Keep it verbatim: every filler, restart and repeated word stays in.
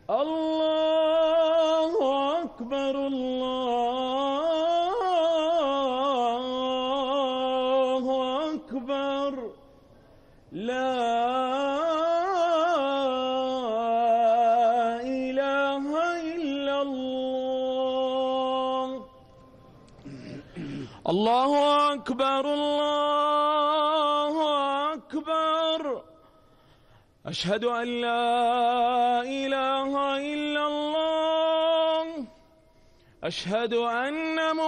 الله أكبر الله أكبر لا إله إلا الله. الله أكبر الله أكبر أشهد أن لا إله إلا الله. أشهد أن